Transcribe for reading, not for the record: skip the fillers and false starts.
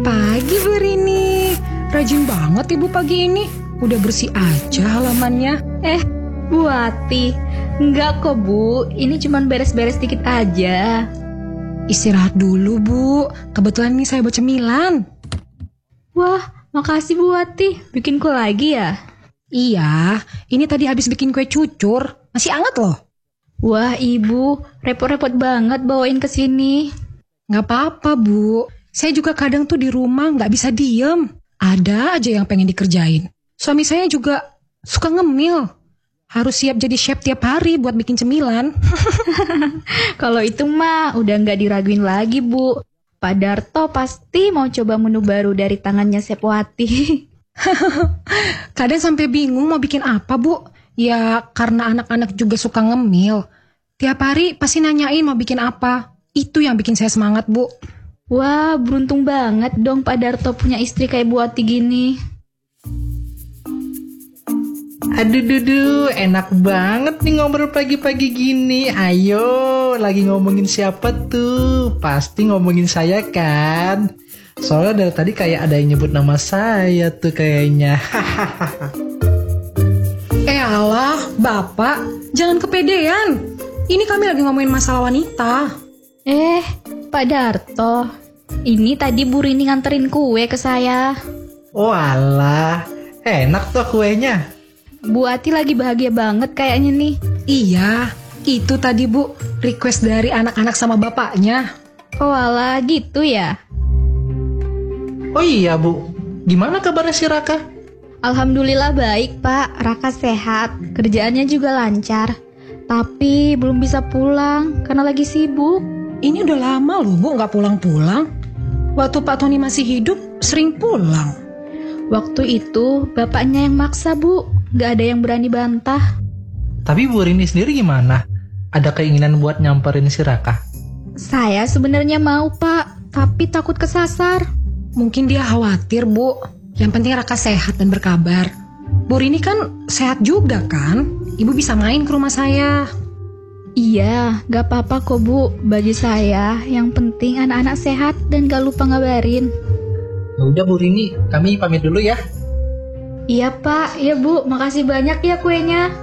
Pagi Bu Rini. Rajin banget Ibu pagi ini. Udah bersih aja halamannya. Bu Ati, enggak kok Bu, ini cuman beres-beres dikit aja. Istirahat dulu Bu. Kebetulan ini saya bawa cemilan. Wah, makasih Bu Ati, bikin kue lagi ya? Iya, ini tadi habis bikin kue cucur. Masih anget loh. Wah Ibu, repot-repot banget bawain ke sini. Gak apa-apa Bu. Saya juga kadang tuh di rumah gak bisa diem. Ada aja yang pengen dikerjain. Suami saya juga suka ngemil. Harus siap jadi chef tiap hari buat bikin cemilan. Kalau itu mah udah nggak diraguin lagi Bu. Pak Darto pasti mau coba menu baru dari tangannya Chef Wati. Kadang sampai bingung mau bikin apa Bu. Ya karena anak-anak juga suka ngemil. Tiap hari pasti nanyain mau bikin apa. Itu yang bikin saya semangat Bu. Wah, beruntung banget dong Pak Darto punya istri kayak Bu Wati gini. Aduh, enak banget nih ngobrol pagi-pagi gini. Ayo, lagi ngomongin siapa tuh? Pasti ngomongin saya kan? Soalnya dari tadi kayak ada yang nyebut nama saya tuh kayaknya. Alah, Bapak, jangan kepedean. Ini kami lagi ngomongin masalah wanita. Pak Darto, ini tadi Bu Rini nganterin kue ke saya. Oh alah, enak tuh kuenya. Bu Ati lagi bahagia banget kayaknya nih. Iya, itu tadi Bu, request dari anak-anak sama bapaknya. Oh alah, gitu ya? Oh iya Bu, gimana kabarnya si Raka? Alhamdulillah baik Pak, Raka sehat, kerjaannya juga lancar. Tapi belum bisa pulang karena lagi sibuk. Ini udah lama loh Bu gak pulang-pulang. Waktu Pak Tony masih hidup sering pulang. Waktu itu bapaknya yang maksa Bu, gak ada yang berani bantah. Tapi Bu Rini sendiri gimana? Ada keinginan buat nyamperin si Raka? Saya sebenarnya mau Pak, tapi takut kesasar. Mungkin dia khawatir Bu. Yang penting Raka sehat dan berkabar. Bu Rini kan sehat juga kan? Ibu bisa main ke rumah saya. Iya, gak apa-apa kok Bu. Bagi saya, yang penting anak-anak sehat dan gak lupa ngabarin. Ya udah Bu Rini, kami pamit dulu ya. Iya Pak, iya Bu, makasih banyak ya kuenya.